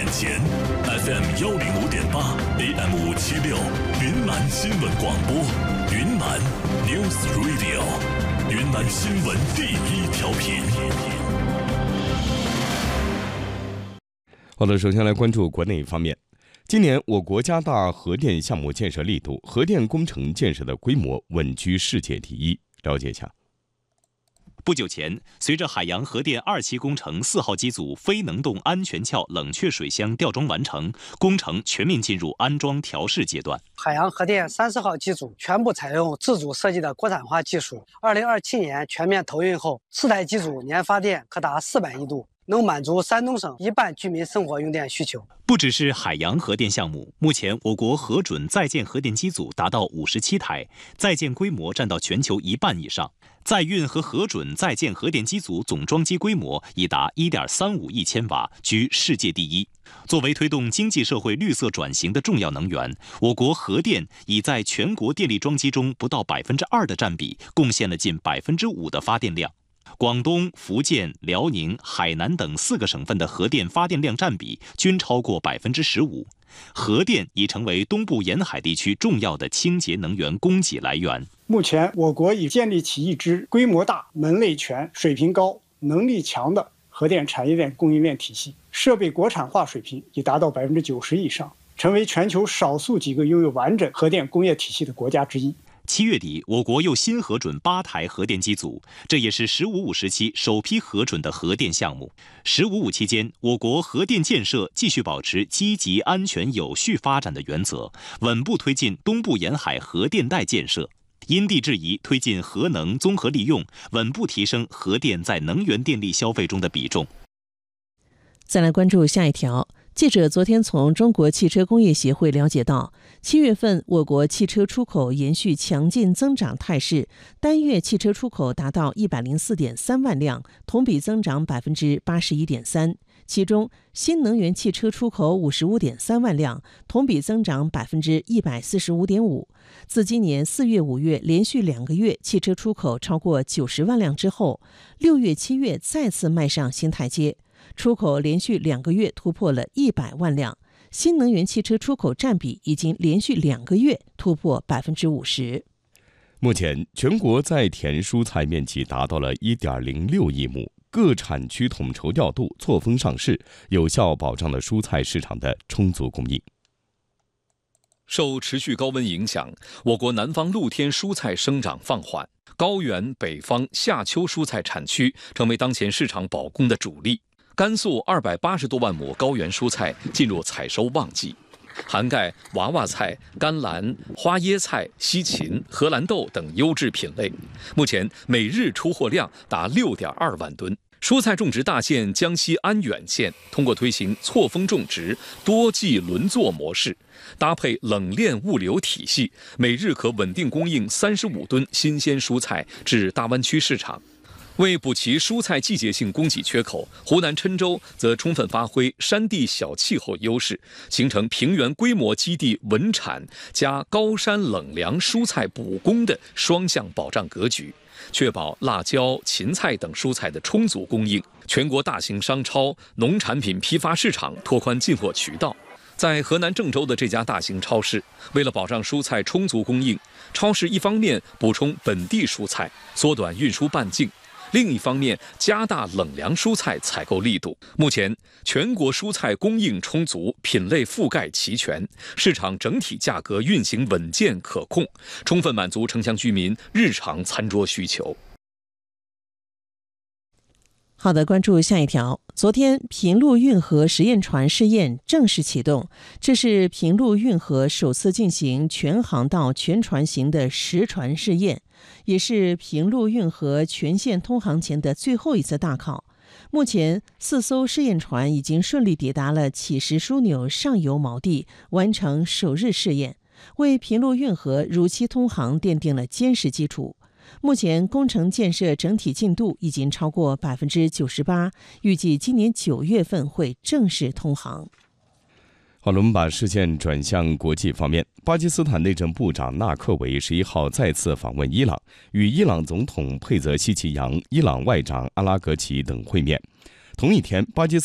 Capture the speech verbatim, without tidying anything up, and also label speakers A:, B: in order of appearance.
A: 前 ，F M 幺零五点八 ，A M 五七六，云南新闻广播，云南 News Radio， 云南新闻第一调频。
B: 好的，首先来关注国内方面。今年我国加大核电项目建设力度，核电工程建设的规模稳居世界第一。了解一下。
C: 不久前，随着海洋核电二期工程四号机组非能动安全壳冷却水箱吊装完成，工程全面进入安装调试阶段。
D: 海洋核电三十号机组全部采用自主设计的国产化技术，二零二七年全面投运后，四台机组年发电可达四百亿度，能满足山东省一半居民生活用电需求。
C: 不只是海洋核电项目，目前我国核准在建核电机组达到五十七台，在建规模占到全球一半以上。在运和核准在建核电机组总装机规模已达 一点三五亿千瓦，居世界第一。作为推动经济社会绿色转型的重要能源，我国核电已在全国电力装机中不到百分之二的占比，贡献了近百分之五的发电量。广东、福建、辽宁、海南等四个省份的核电发电量占比均超过百分之十五。核电已成为东部沿海地区重要的清洁能源供给来源。
E: 目前，我国已建立起一支规模大、门类全、水平高、能力强的核电产业链供应链体系，设备国产化水平已达到百分之九十以上，成为全球少数几个拥有完整核电工业体系的国家之一。
C: 七月底，我国又新核准八台核电机组，这也是“十五五”时期首批核准的核电项目。“十五五”期间，我国核电建设继续保持积极、安全、有序发展的原则，稳步推进东部沿海核电带建设，因地制宜推进核能综合利用，稳步提升核电在能源电力消费中的比重。
F: 再来关注下一条。记者昨天从中国汽车工业协会了解到，七月份我国汽车出口延续强劲增长态势，单月汽车出口达到一百零四点三万辆，同比增长百分之八十一点三。其中，新能源汽车出口五十五点三万辆，同比增长百分之一百四十五点五。自今年四月、五月连续两个月汽车出口超过九十万辆之后，六月、七月再次迈上新台阶。出口连续两个月突破了一百万辆，新能源汽车出口占比已经连续两个月突破百分之五十。
B: 目前，全国在田蔬菜面积达到了一点零六亿亩，各产区统筹调度、错峰上市，有效保障了蔬菜市场的充足供应。
G: 受持续高温影响，我国南方露天蔬菜生长放缓，高原、北方夏秋蔬菜产区成为当前市场保供的主力。甘肃二百八十多万亩高原蔬菜进入采收旺季，涵盖娃娃菜、甘蓝、花椰菜、西芹、荷兰豆等优质品类。目前每日出货量达六点二万吨。蔬菜种植大县江西安远县通过推行错峰种植、多季轮作模式，搭配冷链物流体系，每日可稳定供应三十五吨新鲜蔬菜至大湾区市场。为补齐蔬菜季节性供给缺口，湖南郴州则充分发挥山地小气候优势，形成平原规模基地稳产加高山冷凉蔬菜补供的双向保障格局，确保辣椒、芹菜等蔬菜的充足供应。全国大型商超、农产品批发市场拓宽进货渠道。在河南郑州的这家大型超市，为了保障蔬菜充足供应，超市一方面补充本地蔬菜，缩短运输半径，另一方面加大冷凉蔬菜采购力度。目前全国蔬菜供应充足，品类覆盖齐全，市场整体价格运行稳健可控，充分满足城乡居民日常餐桌需求。
F: 好的，关注下一条。昨天，平陆运河实验船试验正式启动，这是平陆运河首次进行全航道全船型的实船试验，也是平陆运河全线通航前的最后一次大考。目前，四艘试验船已经顺利抵达了起石枢纽上游锚地，完成首日试验，为平陆运河如期通航奠定了坚实基础。目前工程建设整体进度已经超过百分之九十八，预计今年九月份会正式通航。
B: 好了，我们把视线转向国际方面。巴基斯坦内政部长纳克维十一号再次访问伊朗，与伊朗总统佩泽希奇扬、伊朗外长阿拉格齐等会面。同一天，巴基斯坦